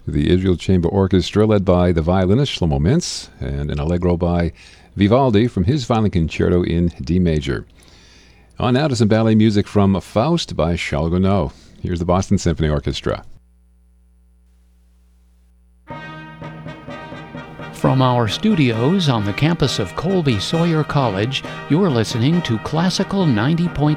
the Israel Chamber Orchestra led by the violinist Shlomo Mintz, and an allegro by Vivaldi from his violin concerto in D major. On now to some ballet music from Faust by Charles Gounod. Here's the Boston Symphony Orchestra. From our studios on the campus of Colby Sawyer College, you're listening to Classical 90.9